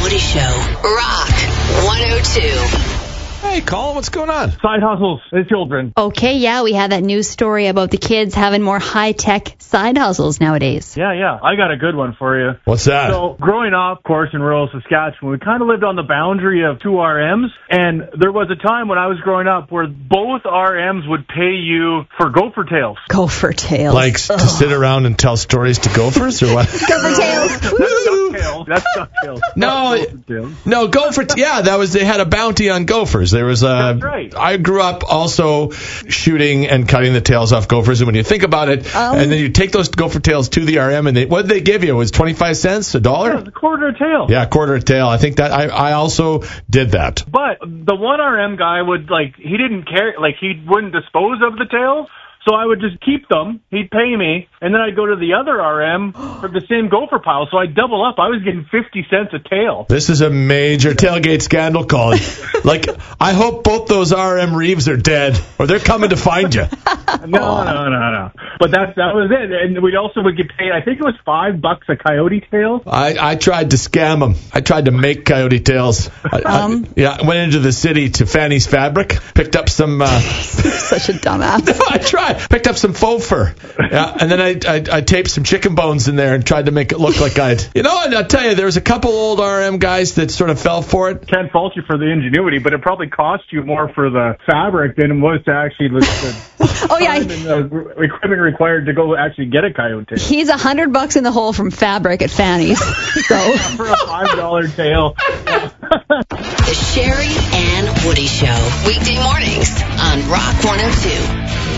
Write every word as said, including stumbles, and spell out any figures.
Woody Show. Rock one oh two. Hey, Colin, what's going on? Side hustles as children. Okay, yeah, we had that news story about the kids having more high-tech side hustles nowadays. Yeah, yeah. I got a good one for you. What's that? So, growing up, of course, in rural Saskatchewan, we kind of lived on the boundary of two R Ms, and there was a time when I was growing up where both R Ms would pay you for gopher tails. Gopher tails. Like Ugh. to sit around and tell stories to gophers, or what? Gopher tails. That's DuckTales. That's DuckTales. No, no, gopher. T- yeah, that was. They had a bounty on gophers. There was a. That's right. I grew up also shooting and cutting the tails off gophers, and when you think about it, um, and then you take those gopher tails to the R M, and they, what did they give you? It was twenty-five cents, a dollar? Yeah, a quarter a tail. Yeah, a quarter a tail. I think that I, I also did that. But the one R M guy would like he didn't care, like he wouldn't dispose of the tails. So I would just keep them, he'd pay me, and then I'd go to the other R M for the same gopher pile. So I'd double up. I was getting fifty cents a tail. This is a major tailgate scandal, Colin. Like, I hope both those R M Reeves are dead, or they're coming to find you. No, no, no, no. But that that was it. And we also would get paid, I think it was five bucks a coyote tail. I, I tried to scam them. I tried to make coyote tails. I, um, I, yeah, I went into the city to Fanny's Fabric, picked up some... Uh, such a dumbass. No, I tried. Picked up some faux fur. Yeah, and then I, I I taped some chicken bones in there and tried to make it look like I'd... You know, and I'll tell you, there was a couple old R M guys that sort of fell for it. Can't fault you for the ingenuity, but it probably cost you more for the fabric than it was to actually... The, oh, yeah. And the equipment required to go actually get a coyote. He's a hundred bucks in the hole from fabric at Fanny's. So for a five dollar tail. The Sherry and Woody Show. Weekday mornings on Rock one oh two.